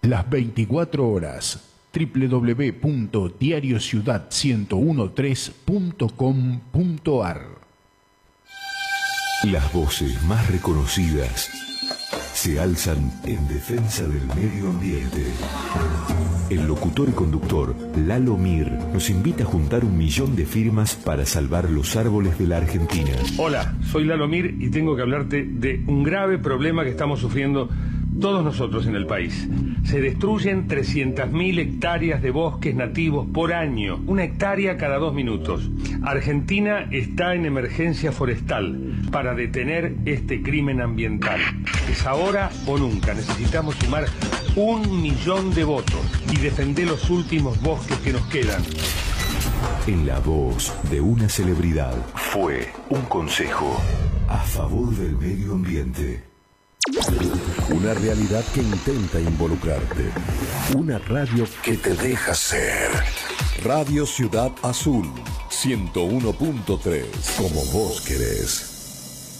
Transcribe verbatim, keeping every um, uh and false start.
las veinticuatro horas. doble u doble u doble u punto diario ciudad ciento trece punto com punto a r. Las voces más reconocidas se alzan en defensa del medio ambiente. El locutor y conductor Lalo Mir nos invita a juntar un millón de firmas para salvar los árboles de la Argentina. Hola, soy Lalo Mir y tengo que hablarte de un grave problema que estamos sufriendo todos nosotros en el país. Se destruyen trescientas mil hectáreas de bosques nativos por año, una hectárea cada dos minutos. Argentina está en emergencia forestal para detener este crimen ambiental. Es ahora o nunca. Necesitamos sumar un millón de votos y defender los últimos bosques que nos quedan. En la voz de una celebridad fue un consejo a favor del medio ambiente. Una realidad que intenta involucrarte. Una radio que te deja ser. Radio Ciudad Azul, ciento uno punto tres. Como vos querés.